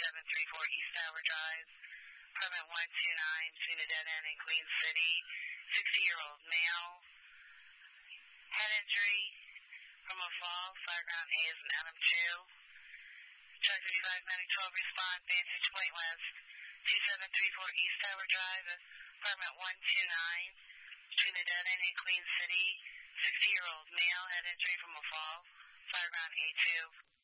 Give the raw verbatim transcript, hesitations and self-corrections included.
seven three four East Tower Drive, apartment one two nine, between the dead end in Queen City. sixty-year-old male, head injury from a fall, fireground A is an Adam two. Truck fifty-five medic twelve response, Vantage Point West, two seven three four East Tower Drive, apartment one two nine, between the dead end in Queen City. sixty-year-old male, head injury from a fall, fireground A two.